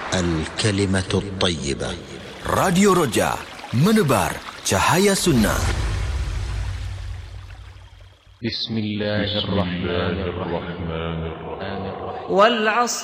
الكلمة الطيبة. Radio Roja, menebar cahaya sunnah. بسم الله الرحمن الرحيم. والعصر